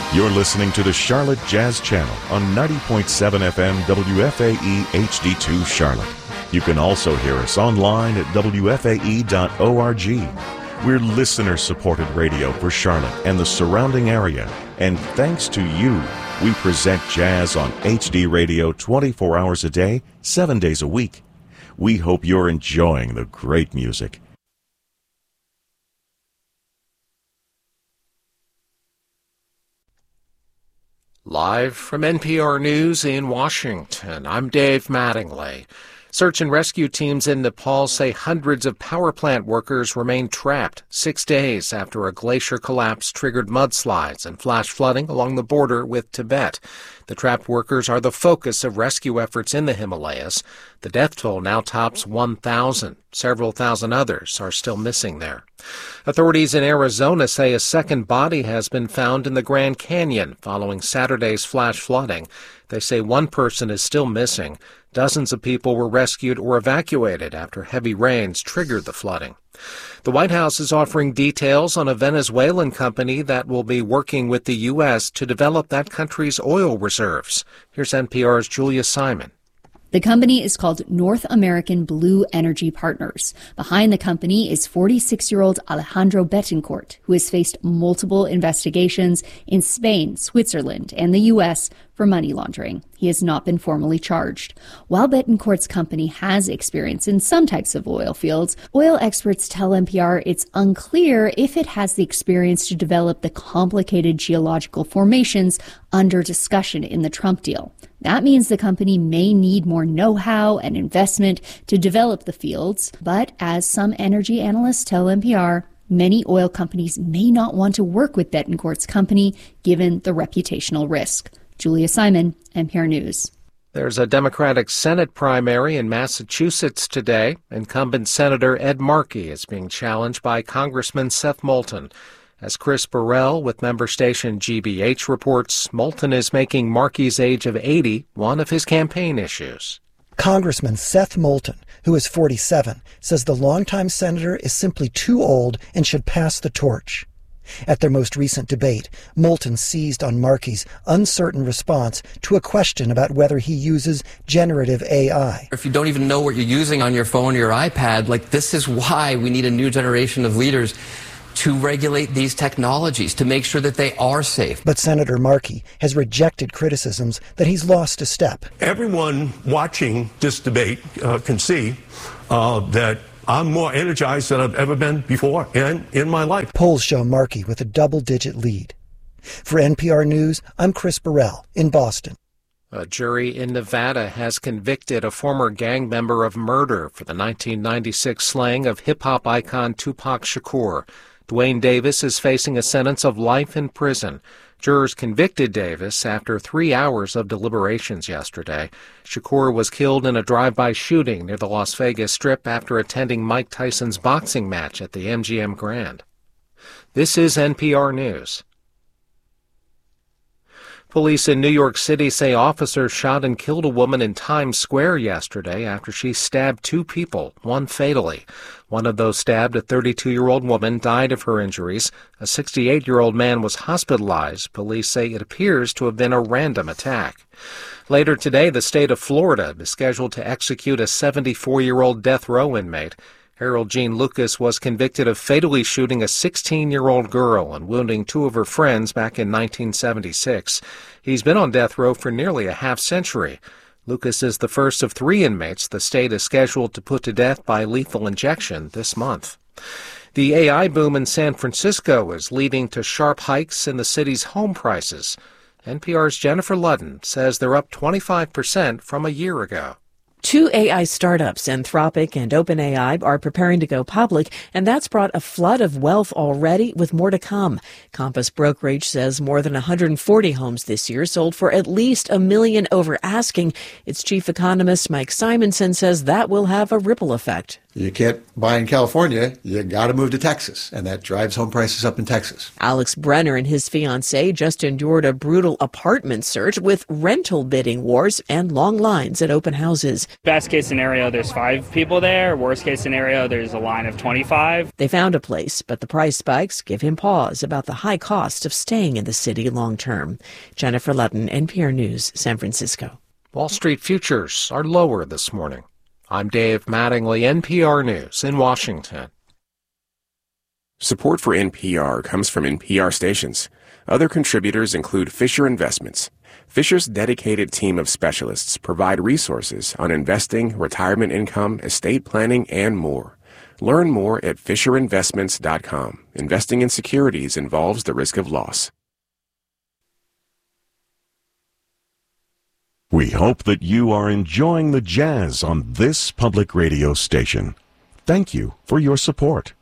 You're listening to the Charlotte Jazz Channel on 90.7 FM WFAE HD2 Charlotte. You can also hear us online at WFAE.org. We're listener-supported radio for Charlotte and the surrounding area. And thanks to you, we present jazz on HD radio 24 hours a day, 7 days a week. We hope you're enjoying the great music. Live from NPR News in Washington, I'm Dave Mattingly. Search and rescue teams in Nepal say hundreds of power plant workers remain trapped 6 days after a glacier collapse triggered mudslides and flash flooding along the border with Tibet. The trapped workers are the focus of rescue efforts in the Himalayas. The death toll now tops 1,000. Several thousand others are still missing there. Authorities in Arizona say a second body has been found in the Grand Canyon following Saturday's flash flooding. They say one person is still missing. Dozens of people were rescued or evacuated after heavy rains triggered the flooding. The White House is offering details on a Venezuelan company that will be working with the U.S. to develop that country's oil reserves. Here's NPR's Julia Simon. The company is called North American Blue Energy Partners. Behind the company is 46-year-old Alejandro Betancourt, who has faced multiple investigations in Spain, Switzerland, and the U.S. for money laundering. He has not been formally charged. While Betancourt's company has experience in some types of oil fields, oil experts tell NPR it's unclear if it has the experience to develop the complicated geological formations under discussion in the Trump deal. That means the company may need more know-how and investment to develop the fields, but as some energy analysts tell NPR, many oil companies may not want to work with Betancourt's company given the reputational risk. Julia Simon, NPR News. There's a Democratic Senate primary in Massachusetts today. Incumbent Senator Ed Markey is being challenged by Congressman Seth Moulton. As Chris Burrell with member station GBH reports, Moulton is making Markey's age of 80 one of his campaign issues. Congressman Seth Moulton, who is 47, says the longtime senator is simply too old and should pass the torch. At their most recent debate, Moulton seized on Markey's uncertain response to a question about whether he uses generative AI. If you don't even know what you're using on your phone or your iPad, this is why we need a new generation of leaders to regulate these technologies, to make sure that they are safe. But Senator Markey has rejected criticisms that he's lost a step. Everyone watching this debate can see that I'm more energized than I've ever been before and in my life. Polls show Markey with a double-digit lead. For NPR News, I'm Chris Burrell in Boston. A jury in Nevada has convicted a former gang member of murder for the 1996 slaying of hip-hop icon Tupac Shakur. Dwayne Davis is facing a sentence of life in prison. Jurors convicted Davis after 3 hours of deliberations yesterday. Shakur was killed in a drive-by shooting near the Las Vegas Strip after attending Mike Tyson's boxing match at the MGM Grand. This is NPR News. Police in New York City say officers shot and killed a woman in Times Square yesterday after she stabbed 2 people, one fatally. One of those stabbed, a 32-year-old woman, died of her injuries. A 68-year-old man was hospitalized. Police say it appears to have been a random attack. Later today, the state of Florida is scheduled to execute a 74-year-old death row inmate. Harold Gene Lucas was convicted of fatally shooting a 16-year-old girl and wounding 2 of her friends back in 1976. He's been on death row for nearly a half-century. Lucas is the first of 3 inmates the state is scheduled to put to death by lethal injection this month. The AI boom in San Francisco is leading to sharp hikes in the city's home prices. NPR's Jennifer Ludden says they're up 25% from a year ago. 2 AI startups, Anthropic and OpenAI, are preparing to go public, and that's brought a flood of wealth already, with more to come. Compass Brokerage says more than 140 homes this year sold for at least $1 million over asking. Its chief economist, Mike Simonson, says that will have a ripple effect. You can't buy in California, you got to move to Texas, and that drives home prices up in Texas. Alex Brenner and his fiancée just endured a brutal apartment search with rental bidding wars and long lines at open houses. Best case scenario, there's 5 people there. Worst case scenario, there's a line of 25. They found a place, but the price spikes give him pause about the high cost of staying in the city long term. Jennifer Lutton, NPR News, San Francisco. Wall Street futures are lower this morning. I'm Dave Mattingly, NPR News in Washington. Support for NPR comes from NPR stations. Other contributors include Fisher Investments. Fisher's dedicated team of specialists provide resources on investing, retirement income, estate planning, and more. Learn more at FisherInvestments.com. Investing in securities involves the risk of loss. We hope that you are enjoying the jazz on this public radio station. Thank you for your support.